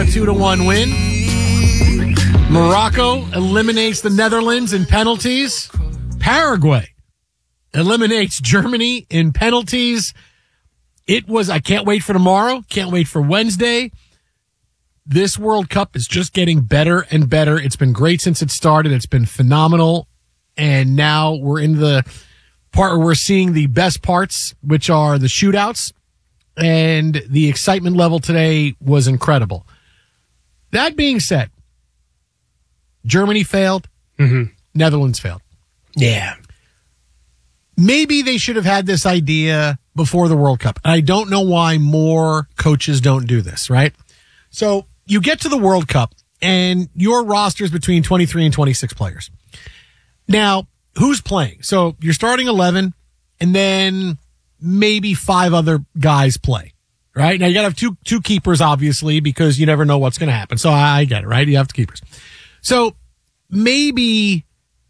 A 2-1 win. Morocco eliminates the Netherlands in penalties. Paraguay eliminates Germany in penalties. I can't wait for tomorrow. Can't wait for Wednesday. This World Cup is just getting better and better. It's been great since it started. It's been phenomenal. And now we're in the part where we're seeing the best parts, which are the shootouts. And the excitement level today was incredible. That being said, Germany failed. Mm-hmm. Netherlands failed. Yeah. Maybe they should have had this idea before the World Cup. I don't know why more coaches don't do this, right? So you get to the World Cup and your roster is between 23 and 26 players. Now, who's playing? So you're starting 11 and then maybe 5 other guys play, right? Now you got to have two keepers, obviously, because you never know what's going to happen. So I get it, right? You have two keepers. So maybe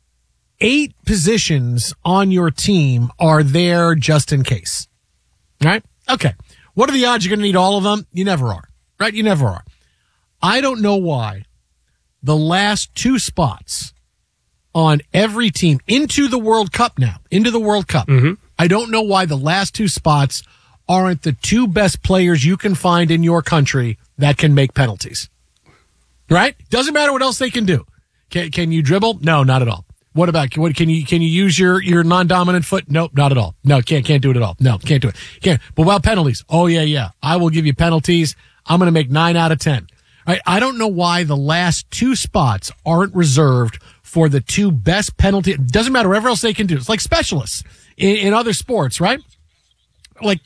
8 positions on your team are there just in case, right? Okay. What are the odds you're going to need all of them? You never are, right? You never are. I don't know why the last 2 spots on every team into the World Cup now, into the World Cup. Mm-hmm. I don't know why the last 2 spots aren't the 2 best players you can find in your country that can make penalties, right? Doesn't matter what else they can do. Can you dribble? No, not at all. What about, can you use your non-dominant foot? Nope, not at all. No, can't do it at all. No, can't do it. Can't. But what about penalties? Oh, yeah. I will give you penalties. I'm going to make 9 out of 10. All right. I don't know why the last 2 spots aren't reserved for the 2 best penalty. It doesn't matter whatever else they can do. It's like specialists in other sports, right? Like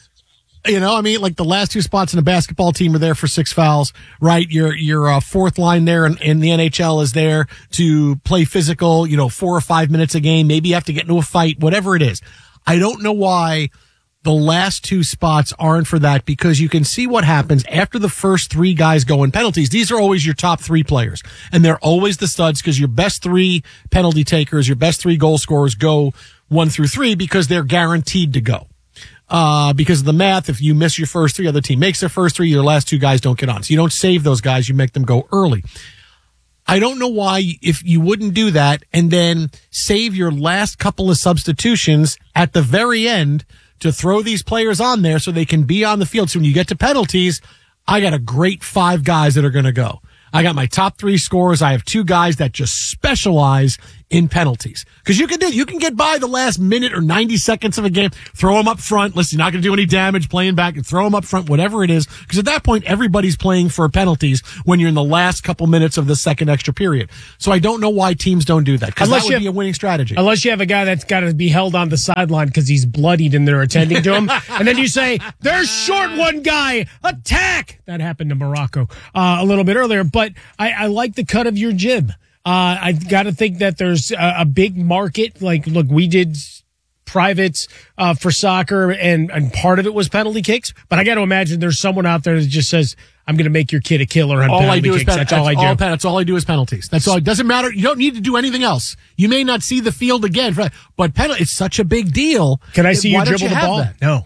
like the last 2 spots in a basketball team are there for 6 fouls, right? Your fourth line there in the NHL is there to play physical, 4 or 5 minutes a game. Maybe you have to get into a fight, whatever it is. I don't know why the last 2 spots aren't for that, because you can see what happens after the first 3 guys go in penalties. These are always your top 3 players, and they're always the studs because your best 3 penalty takers, your best 3 goal scorers go 1 through 3 because they're guaranteed to go. Because of the math, if you miss your first 3, other team makes their first 3, your last 2 guys don't get on. So you don't save those guys, you make them go early. I don't know why, if you wouldn't do that and then save your last couple of substitutions at the very end to throw these players on there so they can be on the field. So when you get to penalties, I got a great 5 guys that are going to go. I got my top 3 scorers. I have 2 guys that just specialize in penalties. Because you can get by the last minute or 90 seconds of a game, throw them up front. Listen, you're not going to do any damage playing back, and throw them up front, whatever it is. Because at that point, everybody's playing for penalties when you're in the last couple minutes of the second extra period. So I don't know why teams don't do that, because that would be a winning strategy. Unless you have a guy that's got to be held on the sideline because he's bloodied and they're attending to him. And then you say, there's short one guy, attack! That happened to Morocco a little bit earlier. But I like the cut of your jib. I got to think that there's a big market. Like, look, we did privates for soccer, and part of it was penalty kicks. But I got to imagine there's someone out there that just says, I'm going to make your kid a killer on penalty kicks. That's all I do. That's all I do is penalties. That's all. It doesn't matter. You don't need to do anything else. You may not see the field again, but penalty, it's such a big deal. Can I see you dribble the ball? That? No.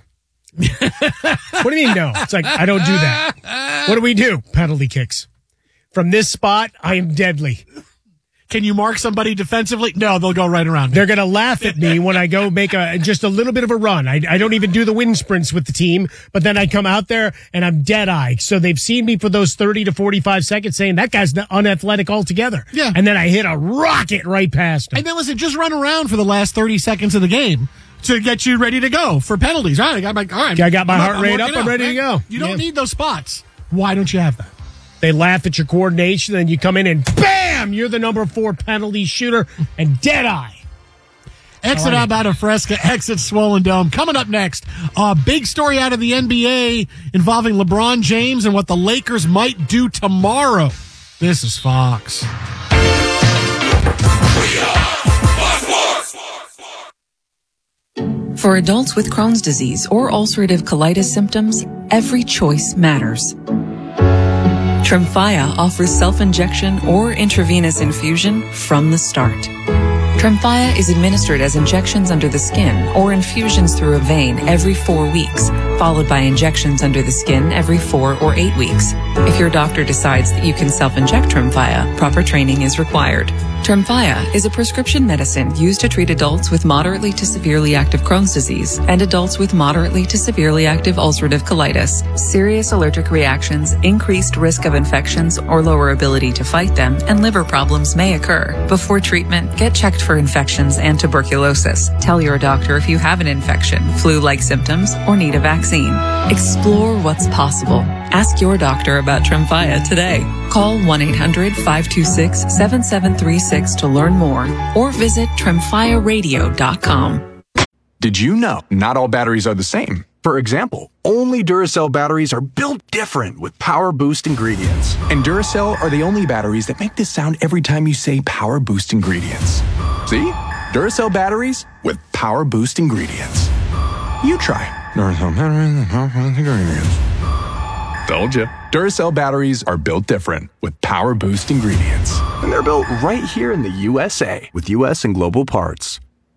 What do you mean no? It's like, I don't do that. What do we do? Penalty kicks. From this spot, I am deadly. Can you mark somebody defensively? No, they'll go right around me. They're going to laugh at me when I go make just a little bit of a run. I don't even do the wind sprints with the team, but then I come out there and I'm dead-eye. So they've seen me for those 30 to 45 seconds saying, that guy's unathletic altogether. Yeah. And then I hit a rocket right past him. And then listen, just run around for the last 30 seconds of the game to get you ready to go for penalties. All right, I got my heart rate up. I'm ready to go. You don't need those spots. Why don't you have that? They laugh at your coordination, and you come in and bam, you're the number 4 penalty shooter and dead eye. Exit out of Fresca, exit Swollen Dome. Coming up next, a big story out of the NBA involving LeBron James and what the Lakers might do tomorrow. This is Fox. We are Fox Sports. For adults with Crohn's disease or ulcerative colitis symptoms, every choice matters. Tremfya offers self-injection or intravenous infusion from the start. Tremfya is administered as injections under the skin or infusions through a vein every 4 weeks, followed by injections under the skin every 4 or 8 weeks. If your doctor decides that you can self-inject Tremfya, proper training is required. Tremfya is a prescription medicine used to treat adults with moderately to severely active Crohn's disease and adults with moderately to severely active ulcerative colitis. Serious allergic reactions, increased risk of infections or lower ability to fight them, and liver problems may occur. Before treatment, get checked for infections and tuberculosis. Tell your doctor if you have an infection, flu-like symptoms, or need a vaccine. Explore what's possible. Ask your doctor about Tremfya today. Call 1-800-526-7736 to learn more or visit TremfyaRadio.com. Did you know not all batteries are the same? For example, only Duracell batteries are built different with Power Boost ingredients. And Duracell are the only batteries that make this sound every time you say Power Boost ingredients. See? Duracell batteries with Power Boost ingredients. You try. Duracell batteries with Power Boost ingredients. Told you. Duracell batteries are built different with Power Boost ingredients. And they're built right here in the USA with US and global parts.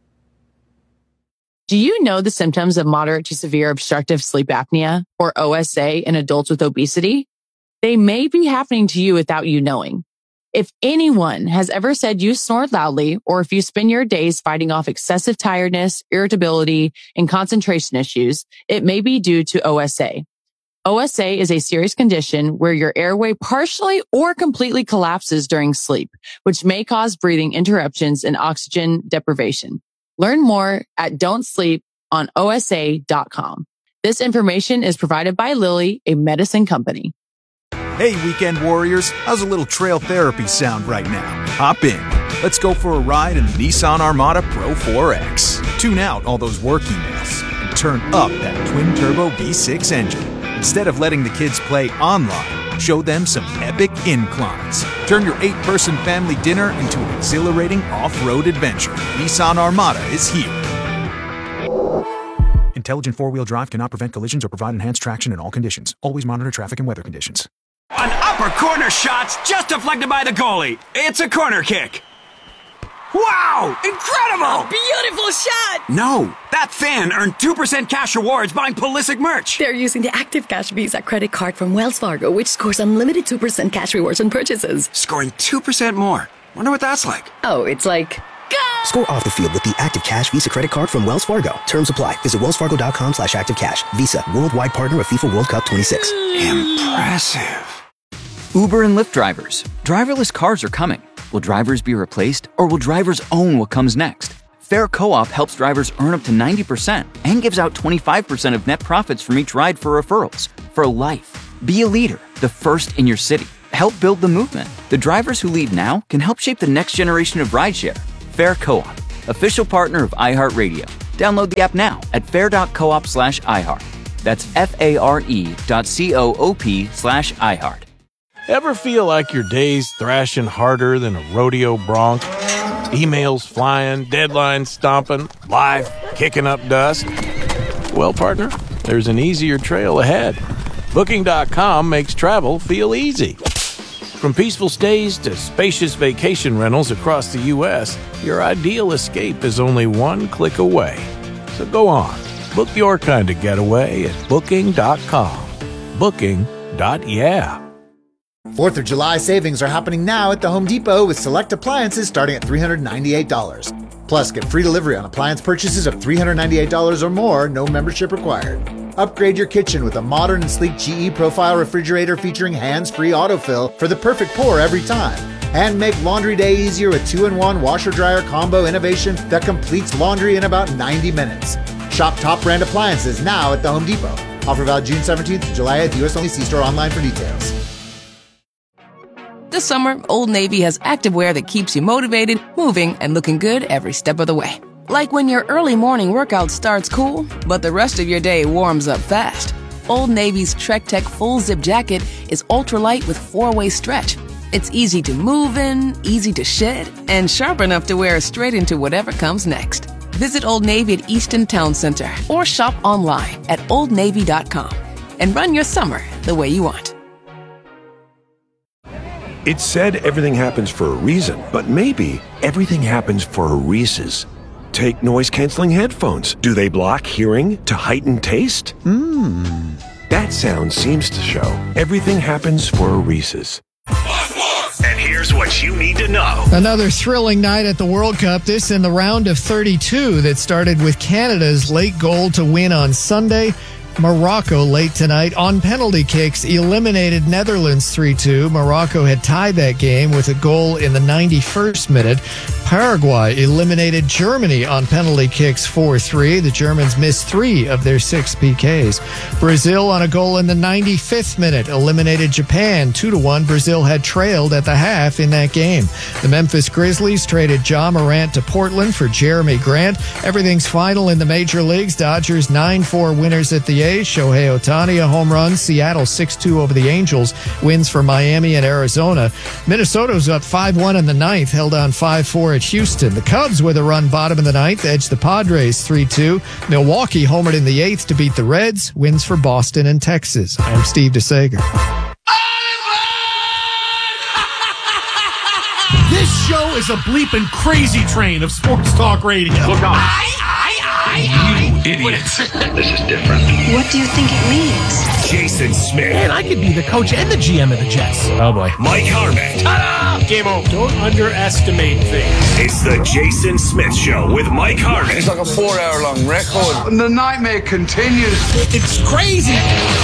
Do you know the symptoms of moderate to severe obstructive sleep apnea, or OSA, in adults with obesity? They may be happening to you without you knowing. If anyone has ever said you snore loudly, or if you spend your days fighting off excessive tiredness, irritability, and concentration issues, it may be due to OSA. OSA is a serious condition where your airway partially or completely collapses during sleep, which may cause breathing interruptions and oxygen deprivation. Learn more at don'tsleeponosa.com. This information is provided by Lilly, a medicine company. Hey, weekend warriors, how's a little trail therapy sound right now? Hop in. Let's go for a ride in the Nissan Armada Pro 4X. Tune out all those work emails and turn up that twin-turbo V6 engine. Instead of letting the kids play online, show them some epic inclines. Turn your 8-person family dinner into an exhilarating off-road adventure. Nissan Armada is here. Intelligent four-wheel drive cannot prevent collisions or provide enhanced traction in all conditions. Always monitor traffic and weather conditions. An upper corner shot's just deflected by the goalie. It's a corner kick. Wow! Incredible! Beautiful shot! No, that fan earned 2% cash rewards buying Pulisic merch. They're using the Active Cash Visa credit card from Wells Fargo, which scores unlimited 2% cash rewards on purchases. Scoring 2% more. Wonder what that's like. Oh, it's like... Go! Score off the field with the Active Cash Visa credit card from Wells Fargo. Terms apply. Visit wellsfargo.com/activecash. Visa, worldwide partner of FIFA World Cup 26. Impressive. Uber and Lyft drivers. Driverless cars are coming. Will drivers be replaced, or will drivers own what comes next? Fair Co-op helps drivers earn up to 90% and gives out 25% of net profits from each ride for referrals. For life. Be a leader, the first in your city. Help build the movement. The drivers who lead now can help shape the next generation of rideshare. Fair Co-op, official partner of iHeartRadio. Download the app now at fair.coop/iHeart. That's FARE.coop/iHeart. Ever feel like your day's thrashing harder than a rodeo bronc? Emails flying, deadlines stomping, life kicking up dust? Well, partner, there's an easier trail ahead. Booking.com makes travel feel easy. From peaceful stays to spacious vacation rentals across the U.S., your ideal escape is only one click away. So go on, book your kind of getaway at Booking.com. Booking.yeah. 4th of July savings are happening now at the Home Depot with select appliances starting at $398. Plus, get free delivery on appliance purchases of $398 or more, no membership required. Upgrade your kitchen with a modern and sleek GE Profile refrigerator featuring hands-free autofill for the perfect pour every time. And make laundry day easier with 2-in-1 washer-dryer combo innovation that completes laundry in about 90 minutes. Shop top brand appliances now at the Home Depot. Offer valid June 17th to July 8th. U.S. only. See store online for details. This summer, Old Navy has activewear that keeps you motivated, moving, and looking good every step of the way. Like when your early morning workout starts cool, but the rest of your day warms up fast. Old Navy's Trek Tech Full Zip Jacket is ultralight with 4-way stretch. It's easy to move in, easy to shed, and sharp enough to wear straight into whatever comes next. Visit Old Navy at Easton Town Center or shop online at oldnavy.com and run your summer the way you want. It's said everything happens for a reason, but maybe everything happens for a Reese's. Take noise-canceling headphones. Do they block hearing to heighten taste? That sound seems to show everything happens for a Reese's. And here's what you need to know. Another thrilling night at the World Cup. This in the round of 32 that started with Canada's late goal to win on Sunday. Morocco late tonight on penalty kicks eliminated Netherlands 3-2. Morocco had tied that game with a goal in the 91st minute. Paraguay eliminated Germany on penalty kicks 4-3. The Germans missed 3 of their 6 PKs. Brazil on a goal in the 95th minute eliminated Japan 2-1. Brazil had trailed at the half in that game. The Memphis Grizzlies traded Ja Morant to Portland for Jeremy Grant. Everything's final in the major leagues. Dodgers 9-4 winners at the A's. Shohei Ohtani a home run. Seattle 6-2 over the Angels. Wins for Miami and Arizona. Minnesota's up 5-1 in the ninth. Held on 5-4 at Houston. The Cubs with a run bottom of the ninth. Edged the Padres 3-2. Milwaukee homered in the eighth to beat the Reds. Wins for Boston and Texas. I'm Steve DeSager. This show is a bleeping crazy train of sports talk radio. Look on. You idiots. This is different. What do you think it means? Jason Smith. Man, I could be the coach and the GM of the Jets. Oh, boy. Mike Harmon. Ta-da! Game over. Don't underestimate things. It's the Jason Smith Show with Mike Harmon. It's like a 4-hour-long record. And the nightmare continues. It's crazy.